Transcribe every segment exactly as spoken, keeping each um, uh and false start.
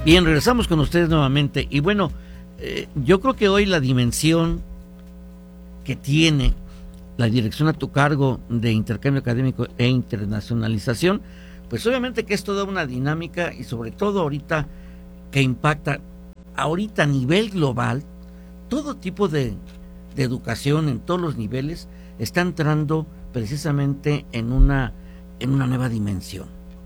Bien, regresamos con ustedes nuevamente. Y bueno, eh, yo creo que hoy la dimensión que tiene la dirección a tu cargo de intercambio académico e internacionalización, pues obviamente que es toda una dinámica y sobre todo ahorita que impacta ahorita a nivel global, todo tipo de, de educación en todos los niveles está entrando precisamente en una, en una nueva dimensión.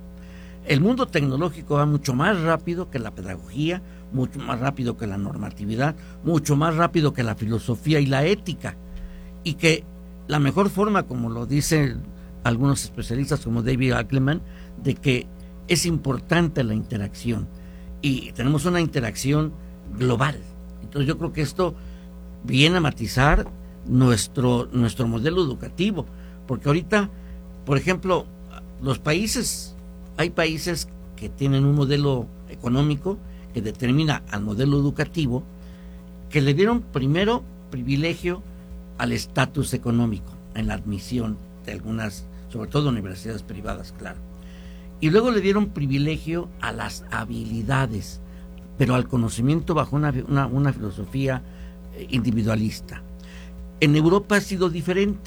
El mundo tecnológico va mucho más rápido que la pedagogía, mucho más rápido que la normatividad, mucho más rápido que la filosofía y la ética, y que la mejor forma, como lo dicen algunos especialistas como David Ackerman, de que es importante la interacción y tenemos una interacción global. Entonces yo creo que esto viene a matizar nuestro, nuestro modelo educativo, porque ahorita, por ejemplo, los países, hay países que tienen un modelo económico que determina al modelo educativo, que le dieron primero privilegio al estatus económico en la admisión de algunas, sobre todo universidades privadas, claro. Y luego le dieron privilegio a las habilidades, pero al conocimiento bajo una, una, una filosofía individualista. En Europa ha sido diferente.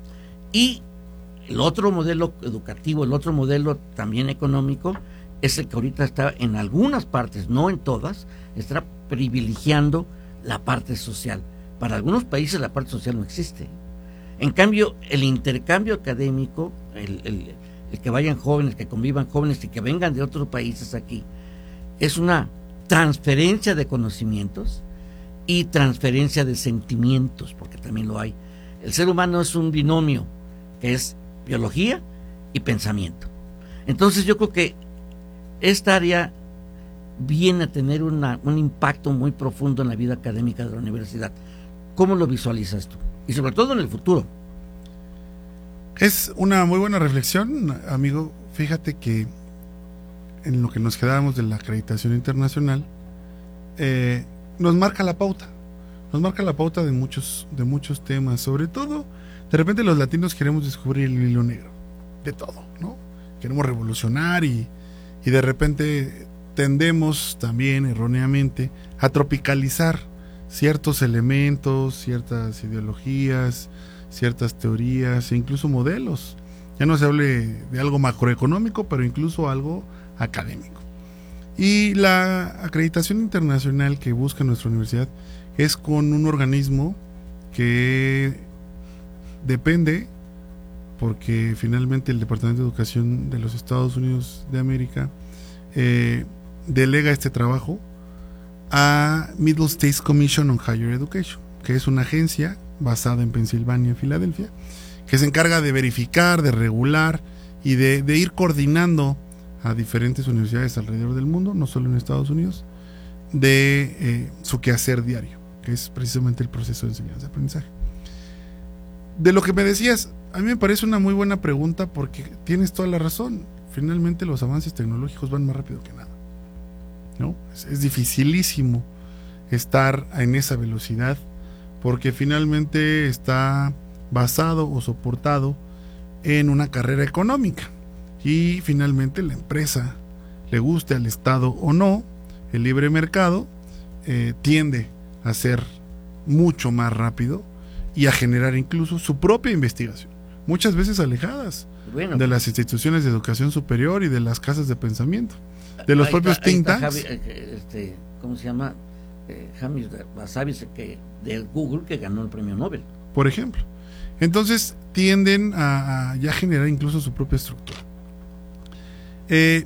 Y el otro modelo educativo, el otro modelo también económico, es el que ahorita está en algunas partes, no en todas, está privilegiando la parte social. Para algunos países la parte social no existe. En cambio, el intercambio académico, el, el, el que vayan jóvenes, que convivan jóvenes y que vengan de otros países aquí, es una transferencia de conocimientos y transferencia de sentimientos, porque también lo hay. El ser humano es un binomio que es biología y pensamiento. Entonces yo creo que esta área viene a tener una, un impacto muy profundo en la vida académica de la universidad. ¿Cómo lo visualizas tú? Y sobre todo en el futuro. Es una muy buena reflexión, amigo. Fíjate que en lo que nos quedábamos de la acreditación internacional, eh, nos marca la pauta. Nos marca la pauta de muchos, de muchos temas. Sobre todo, de repente los latinos queremos descubrir el hilo negro. De todo, ¿no? Queremos revolucionar y, y de repente tendemos también erróneamente a tropicalizar ciertos elementos, ciertas ideologías, ciertas teorías e incluso modelos. Ya no se hable de algo macroeconómico, pero incluso algo académico. Y la acreditación internacional que busca nuestra universidad es con un organismo que depende, porque finalmente el Departamento de Educación de los Estados Unidos de América eh, delega este trabajo a Middle States Commission on Higher Education, que es una agencia basada en Pensilvania y Filadelfia, que se encarga de verificar, de regular y de, de ir coordinando a diferentes universidades alrededor del mundo, no solo en Estados Unidos, de eh, su quehacer diario, que es precisamente el proceso de enseñanza-aprendizaje. De lo que me decías, a mí me parece una muy buena pregunta porque tienes toda la razón. Finalmente los avances tecnológicos van más rápido que nada, ¿no? Es, es dificilísimo estar en esa velocidad porque finalmente está basado o soportado en una carrera económica y finalmente la empresa, le guste al Estado o no, el libre mercado eh, tiende a ser mucho más rápido y a generar incluso su propia investigación, muchas veces alejadas bueno, de las instituciones de educación superior y de las casas de pensamiento, de los propios think tanks. Este, ¿Cómo se llama? Eh, James Wasabi, que de Google, que ganó el premio Nobel, por ejemplo. Entonces tienden a, a ya generar incluso su propia estructura. Eh,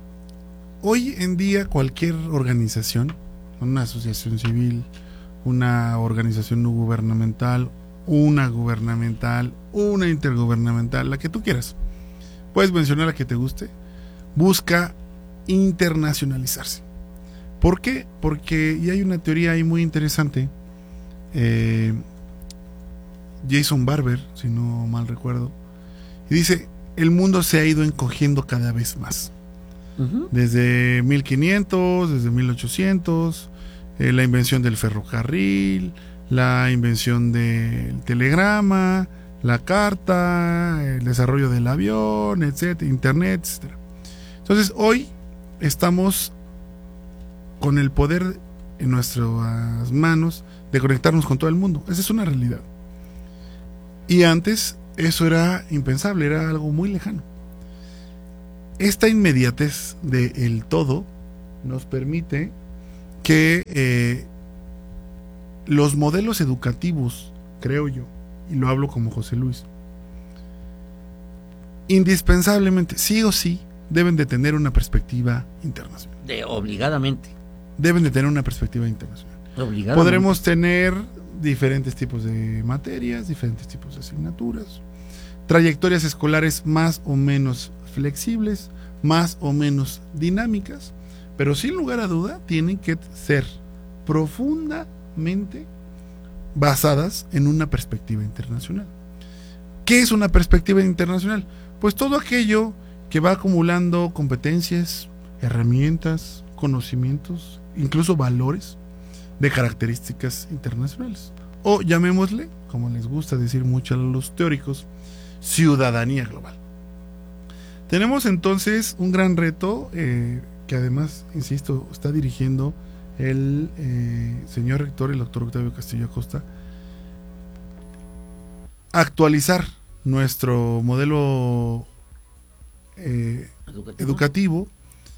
hoy en día cualquier organización, una asociación civil, una organización no gubernamental, una gubernamental, una intergubernamental, la que tú quieras, puedes mencionar la que te guste, busca internacionalizarse. ¿Por qué? Porque y hay una teoría ahí muy interesante. Eh, Jason Barber, si no mal recuerdo, y dice: el mundo se ha ido encogiendo cada vez más. Uh-huh. Desde mil quinientos, desde mil ochocientos, eh, la invención del ferrocarril, la invención del telegrama, la carta, el desarrollo del avión, etcétera, internet, etcétera. Entonces, hoy estamos con el poder en nuestras manos de conectarnos con todo el mundo. Esa es una realidad. Y antes eso era impensable, era algo muy lejano. Esta inmediatez del todo nos permite que eh, los modelos educativos, creo yo, y lo hablo como José Luis, indispensablemente, sí o sí, deben de tener una perspectiva internacional. De obligadamente. Deben de tener una perspectiva internacional. Obligadamente. Podremos tener diferentes tipos de materias, diferentes tipos de asignaturas, trayectorias escolares más o menos flexibles, más o menos dinámicas, pero sin lugar a duda tienen que ser profundamente basadas en una perspectiva internacional. ¿Qué es una perspectiva internacional? Pues todo aquello que va acumulando competencias, herramientas, conocimientos, incluso valores de características internacionales. O llamémosle, como les gusta decir mucho a los teóricos, ciudadanía global. Tenemos entonces un gran reto eh, que además, insisto, está dirigiendo el eh, señor rector, el doctor Octavio Castillo Acosta, actualizar nuestro modelo eh, educativo. educativo,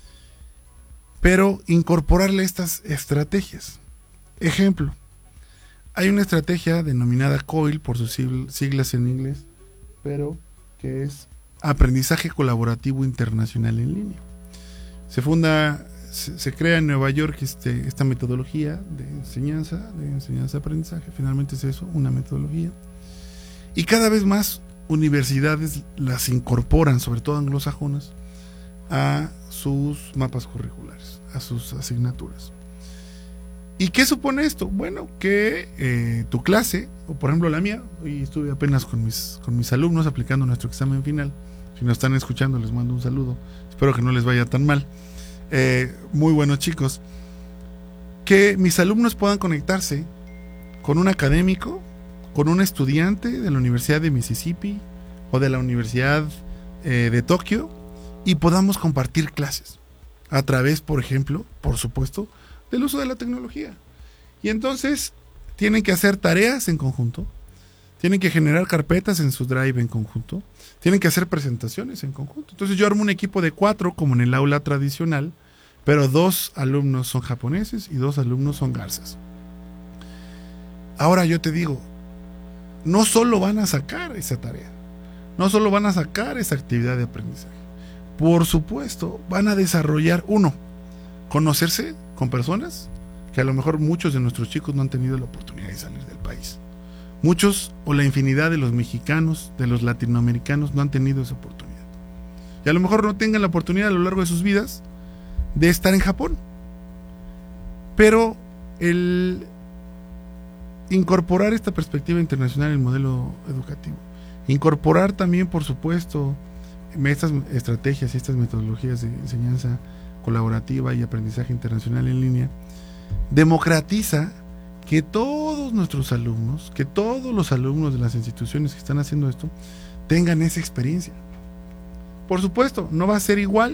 pero incorporarle estas estrategias. Ejemplo, hay una estrategia denominada COIL, por sus siglas en inglés, pero que es Aprendizaje Colaborativo Internacional en Línea. Se funda, se, se crea en Nueva York este, esta metodología de enseñanza, de enseñanza-aprendizaje, finalmente es eso, una metodología. Y cada vez más universidades las incorporan, sobre todo anglosajonas, a sus mapas curriculares, a sus asignaturas. ¿Y qué supone esto? Bueno, que eh, tu clase, o por ejemplo la mía, hoy estuve apenas con mis, con mis alumnos aplicando nuestro examen final. Si nos están escuchando, les mando un saludo. Espero que no les vaya tan mal. Eh, muy buenos chicos. Que mis alumnos puedan conectarse con un académico, con un estudiante de la Universidad de Mississippi o de la Universidad eh, de Tokio, y podamos compartir clases a través, por ejemplo, por supuesto, del uso de la tecnología. Y entonces tienen que hacer tareas en conjunto, tienen que generar carpetas en su Drive en conjunto, tienen que hacer presentaciones en conjunto. Entonces yo armo un equipo de cuatro, como en el aula tradicional, pero dos alumnos son japoneses y dos alumnos son garzas. Ahora yo te digo, no solo van a sacar esa tarea, no solo van a sacar esa actividad de aprendizaje, por supuesto van a desarrollar, uno, conocerse con personas que a lo mejor muchos de nuestros chicos no han tenido la oportunidad de salir del país. Muchos o la infinidad de los mexicanos, de los latinoamericanos no han tenido esa oportunidad. Y a lo mejor no tengan la oportunidad a lo largo de sus vidas de estar en Japón. Pero el incorporar esta perspectiva internacional en el modelo educativo, incorporar también, por supuesto, estas estrategias y estas metodologías de enseñanza colaborativa y aprendizaje internacional en línea, democratiza que todos nuestros alumnos, que todos los alumnos de las instituciones que están haciendo esto, tengan esa experiencia. Por supuesto, no va a ser igual,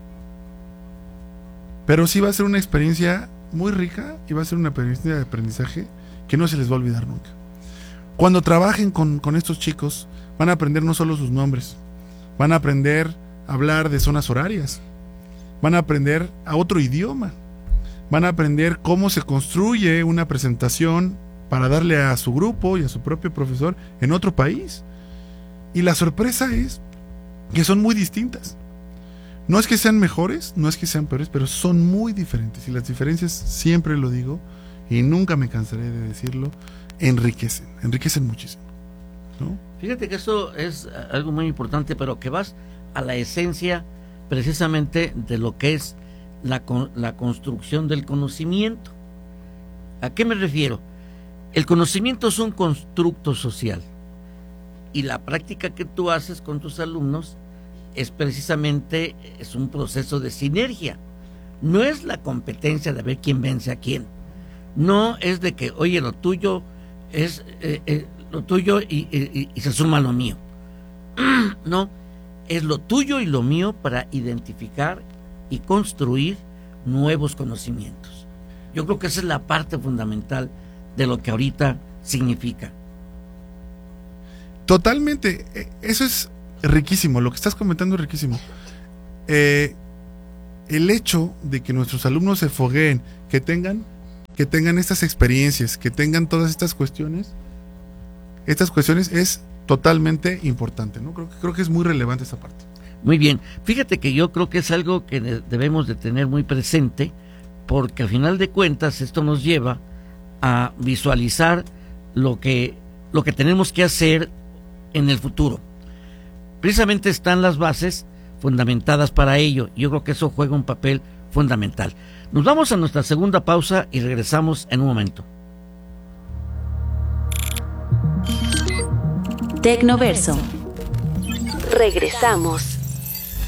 pero sí va a ser una experiencia muy rica y va a ser una experiencia de aprendizaje que no se les va a olvidar nunca. Cuando trabajen con, con estos chicos, van a aprender no solo sus nombres, van a aprender a hablar de zonas horarias, van a aprender a otro idioma, van a aprender cómo se construye una presentación para darle a su grupo y a su propio profesor en otro país. Y la sorpresa es que son muy distintas. No es que sean mejores, no es que sean peores, pero son muy diferentes. Y las diferencias, siempre lo digo, y nunca me cansaré de decirlo, enriquecen, enriquecen muchísimo, ¿no? Fíjate que eso es algo muy importante, pero que vas a la esencia precisamente de lo que es la, la construcción del conocimiento. ¿A qué me refiero? El conocimiento es un constructo social y la práctica que tú haces con tus alumnos es precisamente es un proceso de sinergia. No es la competencia de ver quién vence a quién. No es de que, oye, lo tuyo es eh, eh, lo tuyo y, y, y se suma lo mío. No, es lo tuyo y lo mío para identificar y construir nuevos conocimientos. Yo creo que esa es la parte fundamental de lo que ahorita significa. Totalmente, eso es riquísimo, lo que estás comentando es riquísimo. Eh, el hecho de que nuestros alumnos se fogueen, que tengan, que tengan estas experiencias, que tengan todas estas cuestiones, estas cuestiones es totalmente importante, ¿no? Creo, creo que es muy relevante esa parte. Muy bien, fíjate que yo creo que es algo que de- debemos de tener muy presente, porque al final de cuentas esto nos lleva a visualizar lo que, lo que tenemos que hacer en el futuro. Precisamente están las bases fundamentadas para ello. Yo creo que eso juega un papel fundamental. Nos vamos a nuestra segunda pausa y regresamos en un momento. Tecnoverso. Regresamos.